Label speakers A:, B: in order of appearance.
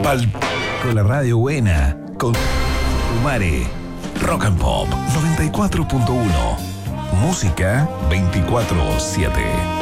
A: Pal con la radio buena. Con Umare. Rock and Pop 94.1. Música 24/7.